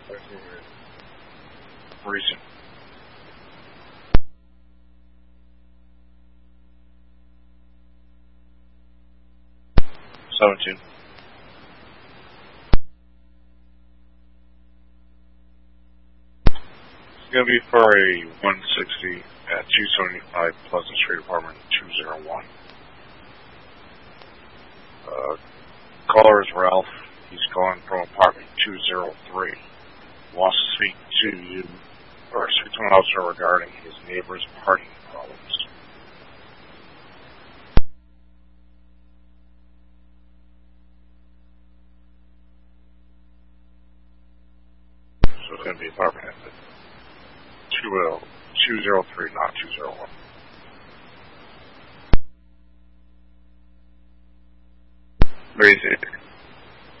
Recent. $17. It's going to be for a 160 at 275 Pleasant Street, apartment 201. Caller is Ralph. He's calling from apartment 203. Wants to speak to you, or speak to an officer regarding his neighbor's parking problems. So it's going to be apartment 203, not 201. Raise it.